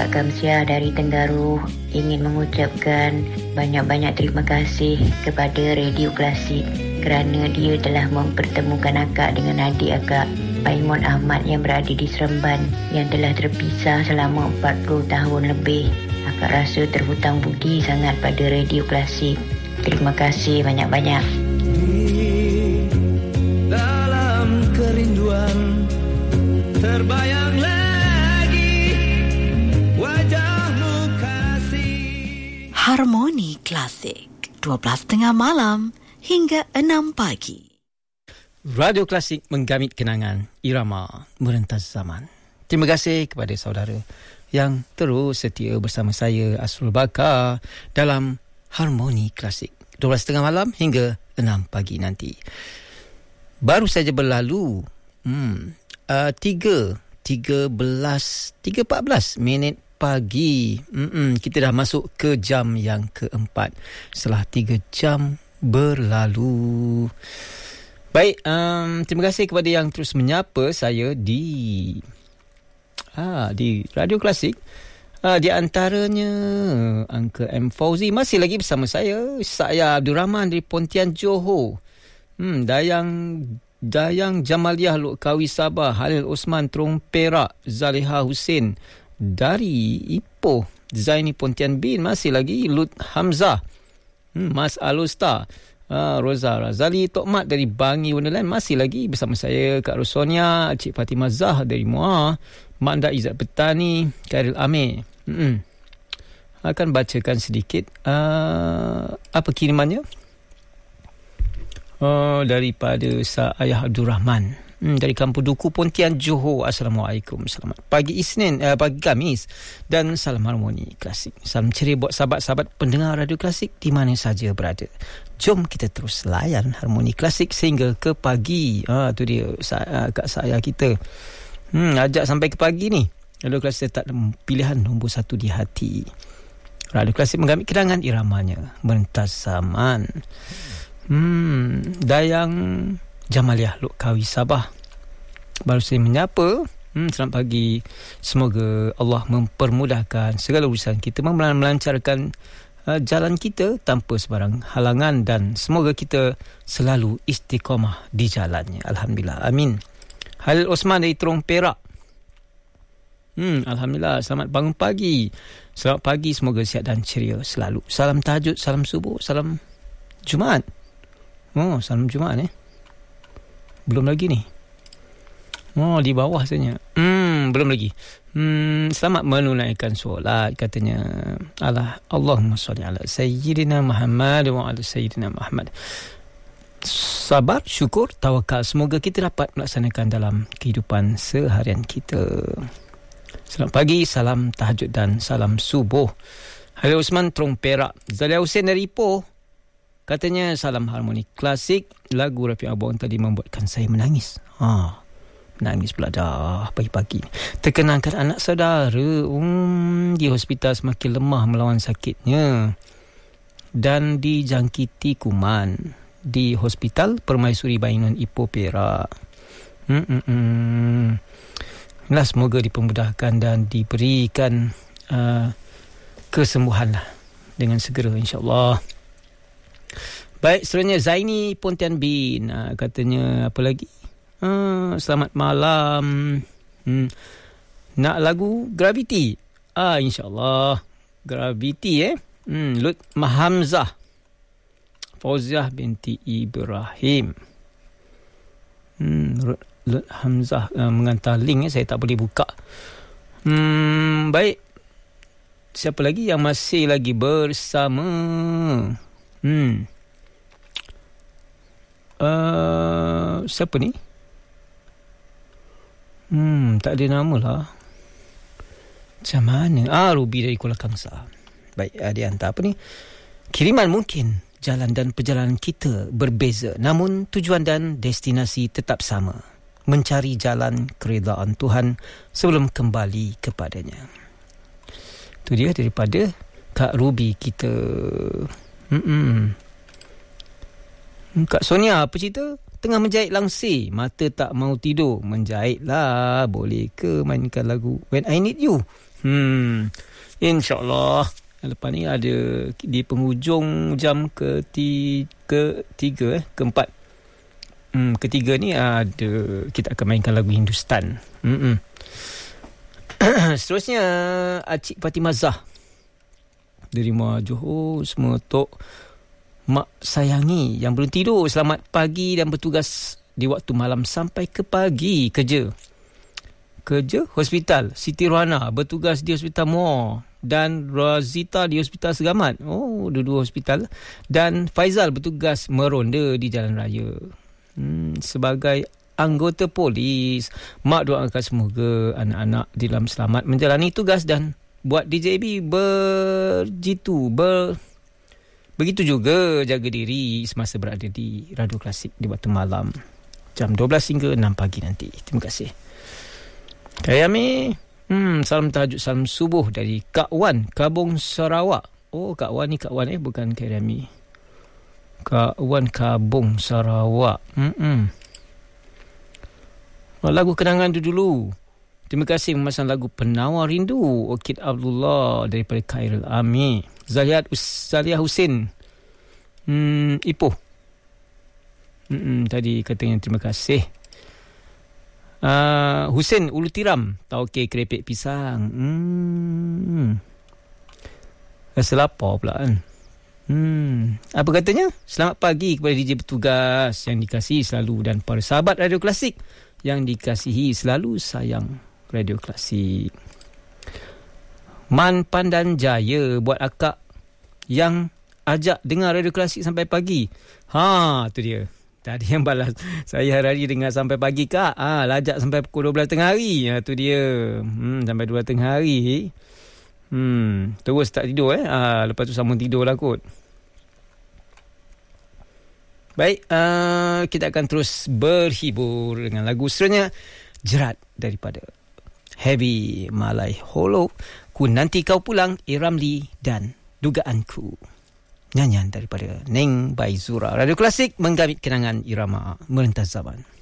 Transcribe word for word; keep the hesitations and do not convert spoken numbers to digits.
Kak Kamsia dari Tenggaruh ingin mengucapkan banyak-banyak terima kasih kepada Radio Klasik kerana dia telah mempertemukan akak dengan adik akak Paimon Ahmad yang berada di Seremban yang telah terpisah selama empat puluh tahun lebih. Akak rasa terhutang budi sangat pada Radio Klasik. Terima kasih banyak-banyak. Di dalam kerinduan terbayang lagi wajahmu kasih. Harmoni Klasik dua belas tiga puluh malam hingga enam pagi. Radio Klasik menggamit kenangan irama merentas zaman. Terima kasih kepada saudara yang terus setia bersama saya Asrul Bakar dalam Harmoni Klasik dua belas tiga puluh malam hingga enam pagi nanti. Baru saja berlalu hmm, uh, tiga belas tiga empat belas minit pagi. Mm-mm, kita dah masuk ke jam yang keempat setelah tiga jam berlalu. Baik, um, terima kasih kepada yang terus menyapa saya di ah, di Radio Klasik. Ah, di antaranya Uncle M. Fauzi masih lagi bersama saya. Saya Abdul Rahman dari Pontian Johor. Hmm, Dayang Dayang Jamaliah Lokkawi Sabah, Halil Osman Terong Perak, Zaliha Hussein dari Ipoh, Zaini Pontian Bin masih lagi, Lut Hamzah, hmm, Mas Alusta, uh, Roza Razali Tok Mat dari Bangi Wonderland masih lagi bersama saya, Kak Rosonia, Cik Fatimah Zah dari Muar, Manda Izzat Petani, Khairil Amir. Hmm. Akan bacakan sedikit uh, apa kirimannya uh, daripada Ayah Abdul Rahman hmm, dari Kampung Duku Pontian Johor. Assalamualaikum, selamat pagi Isnin, uh, pagi Khamis, dan salam Harmoni Klasik. Salam ceria buat sahabat-sahabat pendengar Radio Klasik di mana saja berada. Jom kita terus layan Harmoni Klasik sehingga ke pagi. Ah, tu dia uh, Kak saya kita. Hmm, ajak sampai ke pagi ni. Radio Klasik tetap pilihan nombor satu di hati. Radio Klasik menggamit kenangan iramanya merentas zaman. Hmm, Dayang Jamaliah Lokkawi Sabah baru saya menyapa. Hmm, selamat pagi. Semoga Allah mempermudahkan segala urusan kita, melancarkan uh, jalan kita tanpa sebarang halangan, dan semoga kita selalu istiqamah di jalannya. Alhamdulillah. Amin. Halil Osman dari Terong Perak. Hmm, Alhamdulillah, selamat bangun pagi. Selamat pagi, semoga sihat dan ceria selalu. Salam tahajud, salam subuh, salam Jumaat. Oh, salam Jumaat eh. Belum lagi ni. Oh, di bawah saja. Hmm, belum lagi. Hmm, selamat menunaikan solat katanya. Allah, Allahumma salli ala Sayyidina Muhammad wa ala Sayyidina Muhammad. Sabar, syukur, tawakal. Semoga kita dapat melaksanakan dalam kehidupan seharian kita. Selamat pagi, salam tahajud dan salam subuh. Halil Osman Terong Perak, Zalia Hussein dari Ipoh katanya salam Harmoni Klasik. Lagu Rafiq Abang tadi membuatkan saya menangis. Ha, menangis pula dah pagi-pagi. Terkenangkan anak saudara um, di hospital semakin lemah melawan sakitnya dan dijangkiti kuman di Hospital Permaisuri Bainuan Ipoh Perak. Hmm, hmm, hmm. Nah, semoga dipermudahkan dan diberikan uh, kesembuhan lah dengan segera, insyaAllah. Baik, seterusnya Zaini Pontian Bin, uh, katanya apa lagi? Uh, selamat malam. Hmm. Nak lagu Gravity? Ah, insyaAllah. Gravity eh. Hmm, Lut Mahamzah, Fauziah binti Ibrahim. Hmm, Lut Hamzah uh, mengantar link eh, saya tak boleh buka. Hmm, baik. Siapa lagi yang masih lagi bersama? Hmm. Uh, siapa ni? Hmm, tak ada nama lah. Macam mana? Ah, Ruby dari Kuala Kangsar. Baik, uh, dia hantar apa ni? Kiriman mungkin jalan dan perjalanan kita berbeza, namun tujuan dan destinasi tetap sama. Mencari jalan keridaan Tuhan sebelum kembali kepadanya. Itu dia daripada Kak Ruby kita. Mm-mm. Kak Sonia, apa cerita? tengah menjahit langsir, mata tak mau tidur. Menjahit lah, boleh ke mainkan lagu When I Need You? Hmm, InsyaAllah. Lepas ni ada di penghujung jam ketiga, ketiga eh, keempat. Hmm, ketiga ni ada, kita akan mainkan lagu Hindustan. Hmm. Seterusnya Acik Fatimah Zah dari Muar Johor, semua tok mak sayangi yang belum tidur, selamat pagi dan bertugas di waktu malam sampai ke pagi. Kerja Kerja hospital Siti Rohana bertugas di Hospital Muar, dan Razita di Hospital Segamat. Oh, dua-dua hospital. Dan Faizal bertugas meronda di jalan raya. Hmm, sebagai anggota polis, mak doakan semoga anak-anak di dalam selamat menjalani tugas, dan buat D J A B berjitu ber begitu juga jaga diri semasa berada di Radio Klasik di waktu malam jam dua belas hingga enam pagi nanti. Terima kasih. Kayami, hmm, salam tahajud, salam subuh dari Kak Wan, Kabung Sarawak. Oh, Kak Wan ni Kak Wan eh, bukan Kayami. Kak Wan, Kabung Sarawak. Hmm. Lagu kenangan tu dulu. Terima kasih memasang lagu Penawar Rindu, Okid Abdullah daripada Khairul Ami. Zaliat Ustazah Husin. Hmm, Ipoh. Hmm, tadi katanya terima kasih. Uh, Husin Ulu Tiram, tauke kerepek pisang. Hmm. Rasa lapar pula kan. Hmm. Apa katanya? Selamat pagi kepada D J bertugas yang dikasihi selalu, dan para sahabat Radio Klasik yang dikasihi selalu, sayang Radio Klasik. Man Pandan Jaya, buat akak yang ajak dengar Radio Klasik sampai pagi. Ha, tu dia. Tadi yang balas, saya hari-hari dengar sampai pagi kak. Ah, lajak sampai pukul dua belas tengah hari. Ha, tu dia. Hmm, sampai dua belas tengah hari. Hmm, terus tak tidur eh. Ah, lepas tu sambung tidur lah kot. Baik, uh, kita akan terus berhibur dengan lagu seterusnya, Jerat daripada Heavy Malay Holo. Ku Nanti Kau Pulang, Iramli dan Dugaanku. Nyanyian daripada Neng Baizura. Radio Klasik menggamit kenangan irama merentas zaman.